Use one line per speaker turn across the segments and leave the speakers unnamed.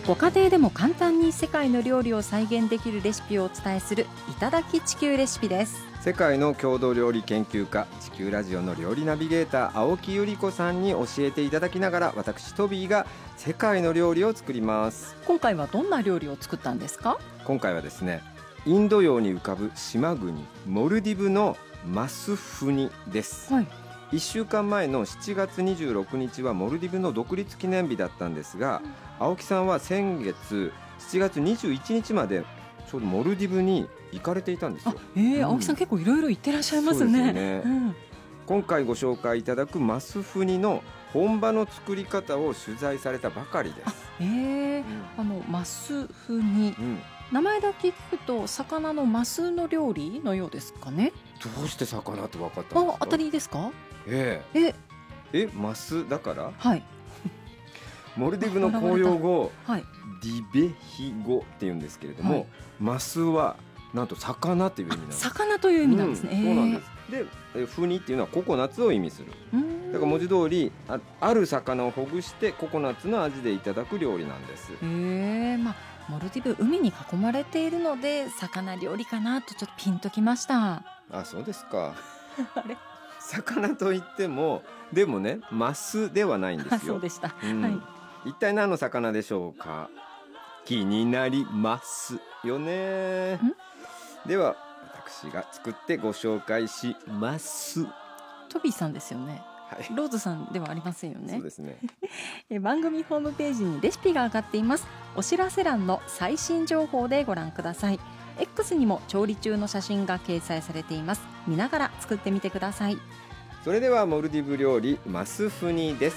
ご家庭でも簡単に世界の料理を再現できるレシピをお伝えするいただき地球レシピです。
世界の郷土料理研究家、地球ラジオの料理ナビゲーター青木由里子さんに教えていただきながら、私トビーが世界の料理を作ります。
今回はどんな料理を作ったんですか？
今回はですね、インド洋に浮かぶ島国モルディブのマスフニです、
はい。
1週間前の7月26日はモルディブの独立記念日だったんですが、青木さんは先月7月21日までちょうどモルディブに行かれていたんですよ。
青木さん結構いろいろ行ってらっしゃいます
そうですよ
ね。
ね。今回ご紹介いただくマスフニの本場の作り方を取材されたばかりです。
マスフニ、名前だけ聞くと魚のマスの料理のようですかね。
どうして魚と分かったんですか？
当たりですか？
マスだから、
はい。
モルディブの公用語、
はい、
ディベヒ語っていうんですけれども、マスはなんと魚っていう意味なんです。
魚という意味なんですね。
そうなんです。で、フニっていうのはココナッツを意味する。だから文字通り ある魚をほぐしてココナッツの味でいただく料理なんです。
モルディブ海に囲まれているので魚料理かなとちょっとピンときました。
あ、そうですか。
あれ、
魚といってもでもね、マスではないんですよ。
そうでした、
一体何の魚でしょうか？気になりますよね。では私が作ってご紹介します。
トビーさんですよね。ローズさんではありませんよね。
そうですね。
番組ホームページにレシピが上がっています。お知らせ欄の最新情報でご覧ください。 X にも調理中の写真が掲載されています。見ながら作ってみてください。
それではモルディブ料理マスフニです。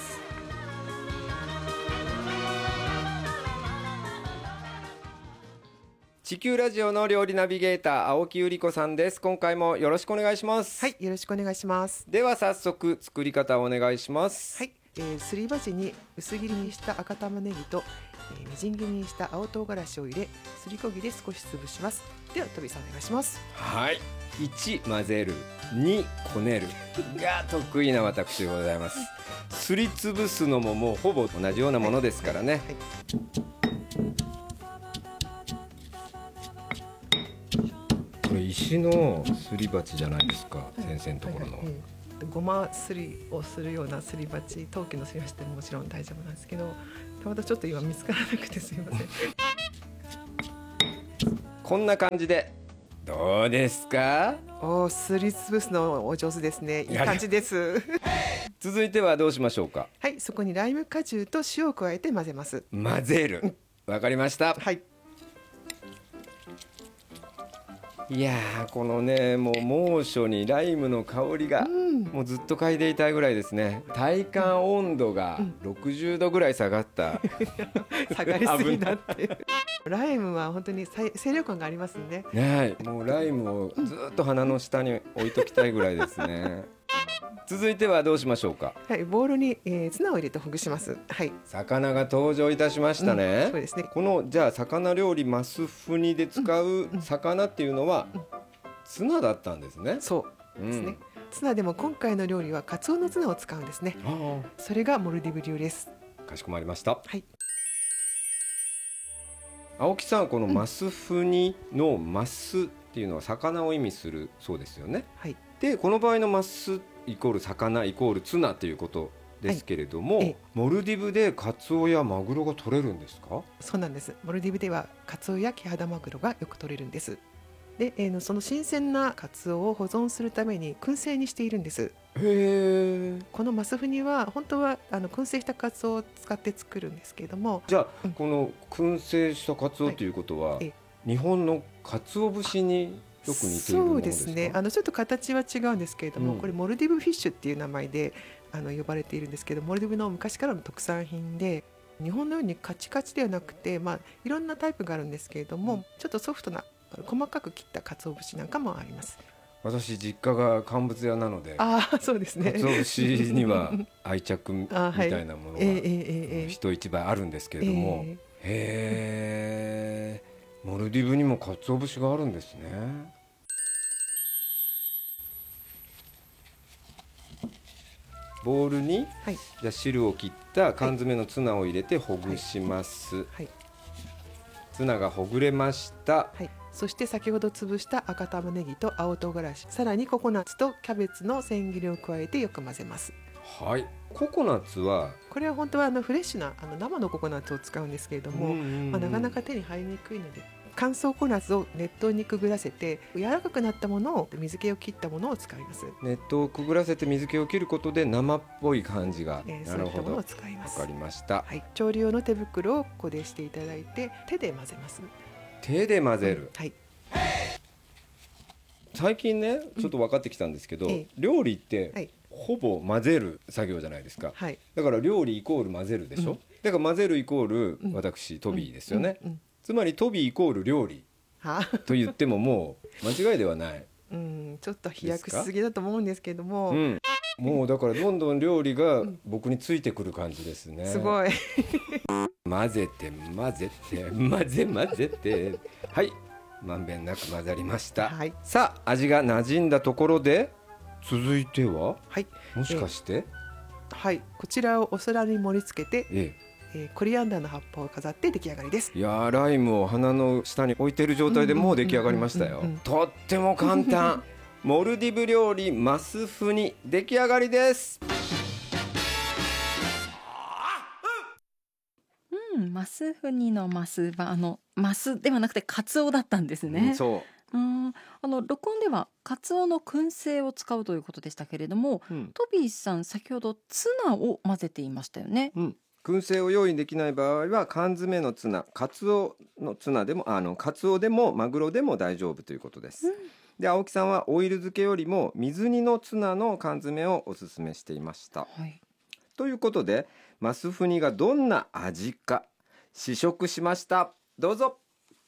地球ラジオの料理ナビゲーター青木由里子さんです。今回もよろしくお願いします。
はい、よろしくお願いします。
では早速作り方をお願いします。
はい、すり鉢に薄切りにした赤玉ねぎと、みじん切りにした青唐辛子を入れ、すりこぎで少し潰します。ではトビさんお願いします。
はい、1混ぜる、2こねるが得意な私でございます。すりつぶすのももうほぼ同じようなものですからね。これ石のすり鉢じゃないですか、先生のところの。
ごますりをするようなすり鉢、陶器のすり鉢でももちろん大丈夫なんですけど、たまたちょっと今見つからなくてすいません。
こんな感じでどうですか？
すりつぶすのお上手ですね。いい感じです。
続いてはどうしましょうか？
はい、そこにライム果汁と塩を加えて混ぜます。
混ぜる。わかりました。
はい。
いやー、このね、もう猛暑にライムの香りが、もうずっと嗅いでいたいぐらいですね。体感温度が60度ぐらい下がった
下がりすぎだってライムは本当に清涼感がありますね。
ねえ、もうライムをずっと鼻の下に置いときたいぐらいですね。続いてはどうしましょうか？
はい、ボウルに、ツナを入れてほぐします。はい、
魚が登場いたしましたね。
そうですね。
このじゃあ魚料理マスフニで使う魚っていうのはツナだったんですね。
そうですね。ツナでも今回の料理はカツオのツナを使うんですね。それがモルディブ流です。
かしこまりました。
はい。
青木さん、このマスフニのマスっていうのは魚を意味するそうですよね。
はい。
でこの場合のマスイコール魚イコールツナということですけれども、モルディブでカツオやマグロが取れるんですか？
そうなんです。モルディブではカツオやキハダマグロがよく取れるんです。で、その新鮮なカツオを保存するために燻製にしているんです。
へー。
このマスフニは本当は燻製したカツオを使って作るんですけれども、
じゃあ、この燻製したカツオということは、日本のカツオ節によく似ているものですか？
そうですね。ちょっと形は違うんですけれども、これモルディブフィッシュっていう名前で呼ばれているんですけど、モルディブの昔からの特産品で、日本のようにカチカチではなくて、いろんなタイプがあるんですけれども、ちょっとソフトな細かく切った鰹節なんかもあります。
私実家が乾物屋なので、
そうですね。
鰹節には愛着みたいなものが人一倍あるんですけれども、へー、モルディブにも鰹節があるんですね。ボウルに、じゃあ汁を切った缶詰のツナを入れてほぐします。 ツナがほぐれました。
はい、そして先ほど潰した赤玉ねぎと青唐辛子、さらにココナッツとキャベツの千切りを加えてよく混ぜます。
はい、ココナッツは
これは本当はフレッシュな生のココナッツを使うんですけれども、なかなか手に入りにくいので乾燥ココナッツを熱湯にくぐらせて柔らかくなったものを水気を切ったものを使います。
熱湯をくぐらせて水気を切ることで生っぽい感じが、
そういったものを使います。
わかりました、
はい、調理用の手袋をここでしていただいて手で混ぜます。
手で混ぜる、
はい、
最近ねちょっと分かってきたんですけど、料理って、はい、ほぼ混ぜる作業じゃないですか、はい、だから料理イコール混ぜるでしょ、だから混ぜるイコール、私トビーですよね、つまりトビーイコール料理と言ってももう間違いではない
ちょっと飛躍しすぎだと思うんですけども、
もうだからどんどん料理が僕についてくる感じですね、
すごい
混ぜて混ぜて混ぜ混ぜて、はい、まんべんなく混ざりました、はい、さあ味が馴染んだところで続いては、はい、もしかして、
はい、こちらをお皿に盛り付けて、コリアンダーの葉っぱを飾って出来上がりです。
いやライムを花の下に置いている状態でもう出来上がりましたよ。とっても簡単モルディブ料理マス風に出来上がりです。
マスフニのマスはマスではなくてカツオだったんですね。
そう
録音ではカツオの燻製を使うということでしたけれども、トビーさん先ほどツナを混ぜていましたよね。
燻製を用意できない場合は缶詰のツナ、カツオのツナでもカツオでもマグロでも大丈夫ということです、で青木さんはオイル漬けよりも水煮のツナの缶詰をおすすめしていました、ということでマスフニがどんな味か試食しました。どうぞ。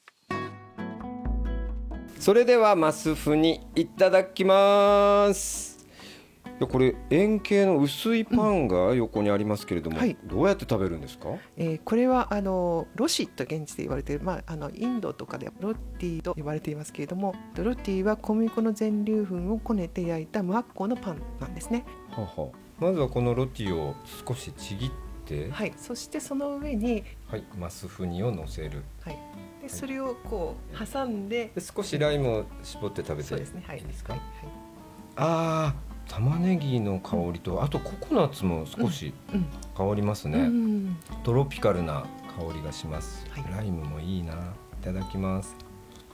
それではマスフニいただきます。これ円形の薄いパンが横にありますけれども、どうやって食べるんですか？
これはロシと現地で言われている、インドとかでロッティと呼ばれていますけれども、ロッティは小麦粉の全粒粉をこねて焼いた無発酵のパンなんですね。
まずはこのロティを少しちぎって、
そしてその上に、
マスフニを乗せる、
でそれをこう挟んで、
少しライムを絞って食べていいですか？玉ねぎの香りとあとココナッツも少し香りますね、トロピカルな香りがします、ライムもいいな。いただきます。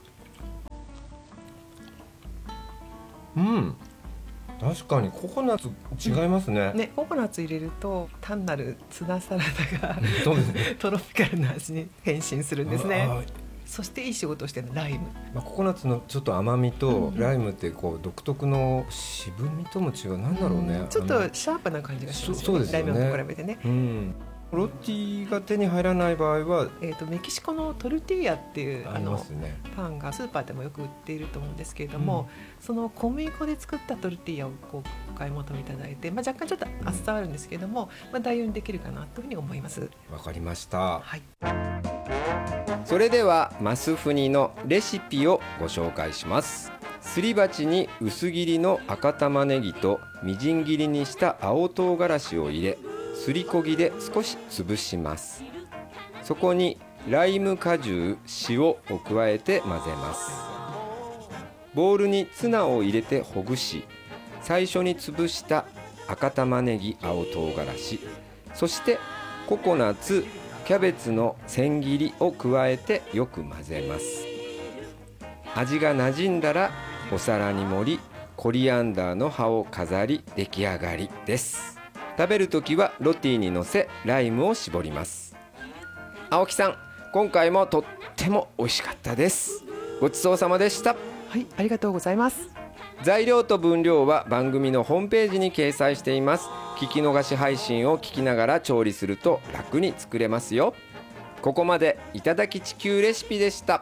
確かにココナッツ違いますね、
ココナッツ入れると単なるツナサラダが
そうですね
トロピカルな味に変身するんですね。そしていい仕事をしてるのライム、
ココナッツのちょっと甘みと、ライムってこう独特の渋みとも違う、なんだろうね、
ちょっとシャープな感じがしますよね、ライムと比べてね。
ロティが手に入らない場合は、
メキシコのトルティーヤっていうパンがスーパーでもよく売っていると思うんですけれども、その小麦粉で作ったトルティーヤをこうお買い求めいただいて、若干ちょっと厚さはあるんですけれども、代用にできるかなというふうに思います。
わかりました、それではマスフニのレシピをご紹介します。すり鉢に薄切りの赤玉ねぎとみじん切りにした青唐辛子を入れ、すりこぎで少し潰します。そこにライム果汁、塩を加えて混ぜます。ボウルにツナを入れてほぐし、最初に潰した赤玉ねぎ、青唐辛子、そしてココナッツ、キャベツの千切りを加えてよく混ぜます。味が馴染んだらお皿に盛り、コリアンダーの葉を飾り、出来上がりです。食べるときはロティにのせライムを絞ります。青木さん、今回もとっても美味しかったです。ごちそうさまでした。
ありがとうございます。
材料と分量は番組のホームページに掲載しています。聞き逃し配信を聞きながら調理すると楽に作れますよ。ここまでいただき地球レシピでした。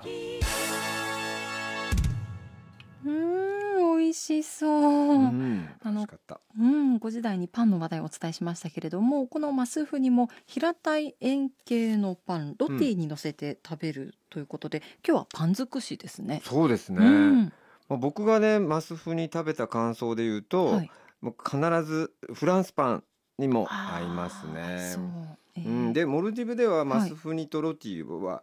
美味しそう。
美味しかった。
5時台にパンの話題をお伝えしましたけれども、このマスフにも平たい円形のパン、ロティに乗せて食べるということで、今日はパン尽くしですね。
そうですね、僕がねマスフに食べた感想で言うと、もう必ずフランスパンにも合いますね。でモルディブではマスフニとロティは、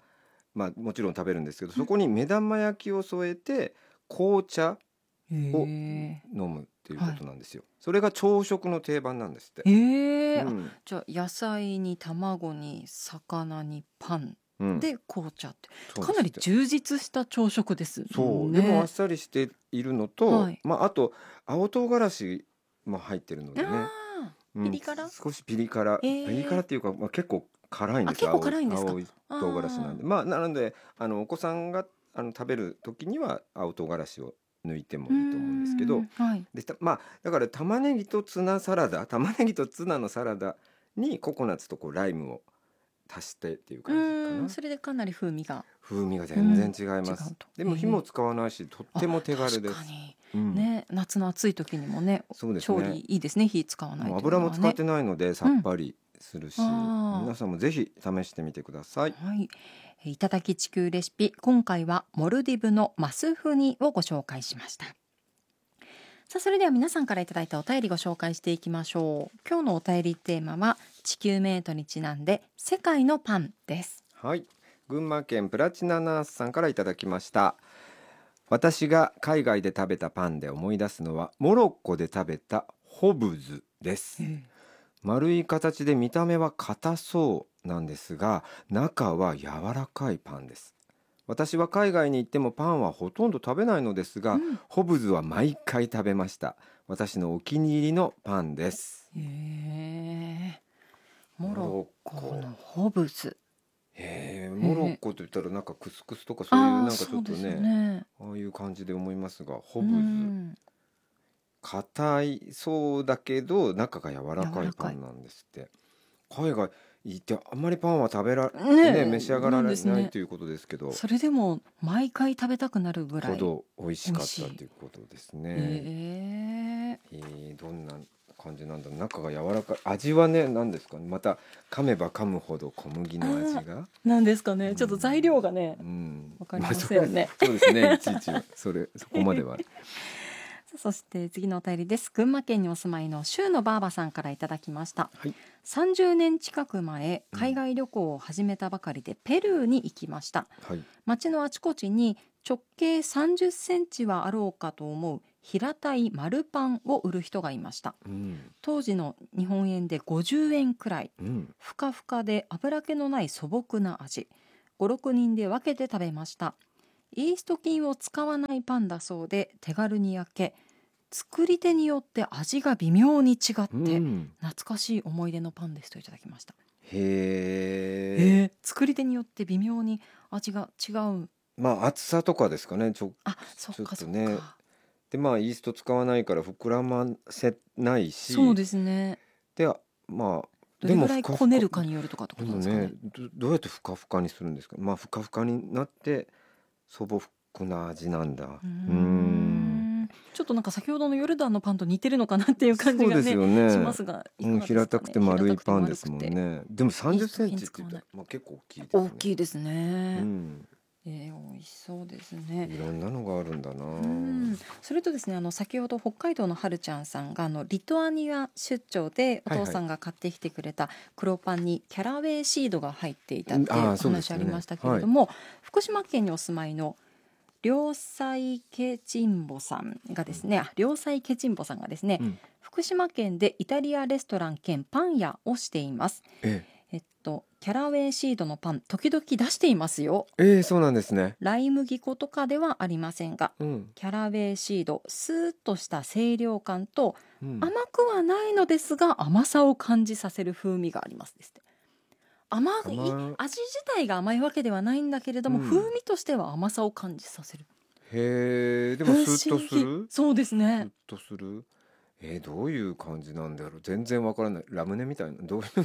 もちろん食べるんですけど、そこに目玉焼きを添えて紅茶を飲むっていうことなんですよ。それが朝食の定番なんですって。
じゃあ野菜に卵に魚にパンで紅茶ってかなり充実した朝食ですね。
そうでもあっさりしているのと、あと青唐辛子も入ってるのでね、
ピリ辛、
少しピリ辛、ピリ辛っていうか、結構辛いんですよ。
結構辛いんですか。
青唐辛子なんで、なのでお子さんが食べる時には青唐辛子を抜いてもいいと思うんですけど、でだから玉ねぎとツナのサラダにココナッツとライムを足してっていう感じかな。
それでかなり風味が
全然違います。でも火も使わないしとっても手軽です。
確かに、ね、夏の暑い時にもね、調理いいですね。火使わないというのはね。
油も使ってないのでさっぱりするし、皆さんもぜひ試してみてください。
いただき地球レシピ、今回はモルディブのマスフニをご紹介しました。さあ、それでは皆さんからいただいたお便りご紹介していきましょう。今日のお便りテーマは地球メイトにちなんで世界のパンです。
はい、群馬県プラチナナースさんからいただきました。私が海外で食べたパンで思い出すのはモロッコで食べたホブズです。丸い形で見た目は硬そうなんですが、中は柔らかいパンです。私は海外に行ってもパンはほとんど食べないのですが、ホブズは毎回食べました。私のお気に入りのパンです。
モロッコのホブズ。
モロッコと言ったらなんかクスクスとかそういうなんかちょっとね、ああいう感じで思いますが、ホブズ硬いそうだけど中が柔らかいパンなんですって。海外行ってあんまりパンは召し上がられないということですけど、
それでも毎回食べたくなるぐらい
ほど美味しかったということですね。どんな感じなんだろう。中が柔らかい。味はね、何ですかね。また噛めば噛むほど小麦の味が
なんですかね。ちょっと材料がね、わかりませんね。
そうですね。いちいちそこまでは。
そして次のお便りです。群馬県にお住まいの州のばあばさんからいただきました。30年近く前、海外旅行を始めたばかりでペルーに行きました。街のあちこちに直径30センチはあろうかと思う平たい丸パンを売る人がいました。当時の日本円で50円くらい、ふかふかで油気のない素朴な味。5、6人で分けて食べました。イースト菌を使わないパンだそうで手軽に焼け、作り手によって味が微妙に違って、懐かしい思い出のパンですといただきました。作り手によって微妙に味が違う。
厚さとかですかね。ちょっとね。でイースト使わないから膨らませないし。
そうですね。
で
どれぐらいこねるかによるとかってことですかね。
どうやってふかふかにするんですか。ふかふかになって素朴な味なんだ。
ちょっとなんか先ほどのヨルダンのパンと似てるのかなっていう感じがね、しますが、
平たくて丸いパンですもんね。でも30センチって言ったら結構大きいですね。
大きいですね。美味しそうですね。
いろんなのがあるんだな。
それとですね、先ほど北海道のはるちゃんさんがリトアニア出張でお父さんが買ってきてくれた黒パンにキャラウェイシードが入っていたっていうお話ありましたけれども、福島県にお住まいの良妻ケチンボさんがですね、福島県でイタリアレストラン兼パン屋をしています。キャラウェイシードのパン時々出していますよ。
そうなんですね。
ライ麦粉とかではありませんが、キャラウェイシード、スーッとした清涼感と、甘くはないのですが甘さを感じさせる風味がありますですって。味自体が甘いわけではないんだけれども、風味としては甘さを感じさせる。
でもスッとする。
そうですね。
スッとする。どういう感じなんだろう。全然わからない。ラムネみたいな、どういう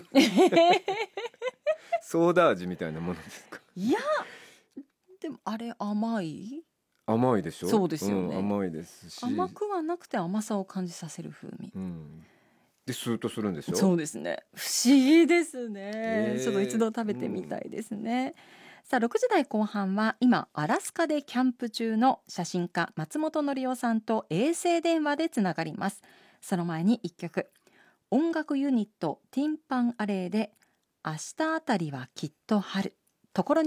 ソーダ味みたいなものですか。
いや、でもあれ甘い
でしょ。
そうですよね。
甘いですし、
甘くはなくて甘さを感じさせる風味。
でスーッとするんでしょ。
そうですね。不思議ですね。ちょっと一度食べてみたいですね。さあ、6時台後半は今アラスカでキャンプ中の写真家松本紀夫さんと衛星電話でつながります。その前に1曲、音楽ユニットティンパンアレイで明日あたりはきっと春。ところに